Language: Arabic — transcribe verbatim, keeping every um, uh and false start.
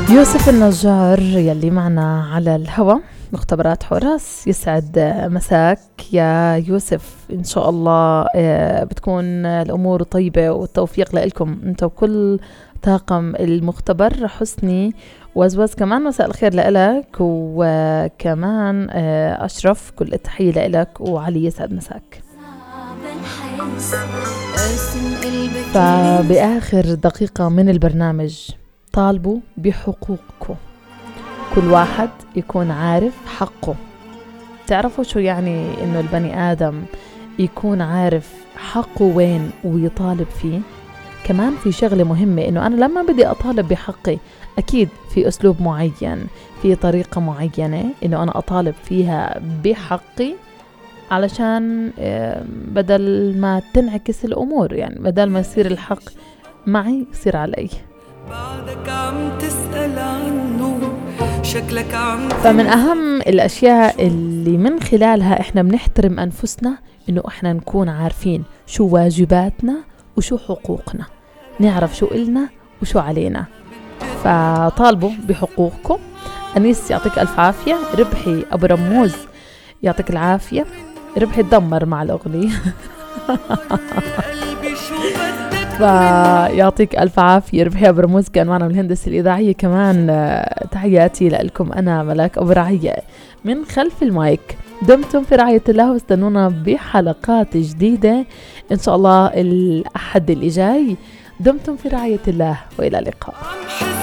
يوسف النجار يلي معنا على الهوا مختبرات حراس. يسعد مساك يا يوسف، إن شاء الله بتكون الأمور طيبة والتوفيق لكم أنت وكل طاقم المختبر. حسني وزوز كمان مساء الخير لك، وكمان أشرف كل التحية لك، وعلي يسعد مساك. فبآخر دقيقة من البرنامج طالبوا بحقوقكم، كل واحد يكون عارف حقه. تعرفوا شو يعني إنه البني آدم يكون عارف حقه وين ويطالب فيه؟ كمان في شغلة مهمة، إنه أنا لما بدي أطالب بحقي أكيد في أسلوب معين، في طريقة معينة إنه أنا أطالب فيها بحقي، علشان بدل ما تنعكس الأمور، يعني بدل ما يصير الحق معي يصير علي. بعدك عم تسأل عنه شكلك عم. فمن أهم الأشياء اللي من خلالها إحنا بنحترم أنفسنا إنه إحنا نكون عارفين شو واجباتنا وشو حقوقنا، نعرف شو إلنا وشو علينا. فطالبوا بحقوقكم. أنيس يعطيك ألف عافية. ربحي أبو رموز يعطيك العافية. ربحي تدمر مع الأغنية. فيعطيك ألف عافية ربحي أبو رموز، كان معنا من الهندسة الإذاعية. كمان تحياتي لكم أنا ملاك أبو رعية من خلف المايك. دمتم في رعاية الله، واستنونا بحلقات جديدة إن شاء الله الأحد اللي جاي. دمتم في رعاية الله، وإلى اللقاء.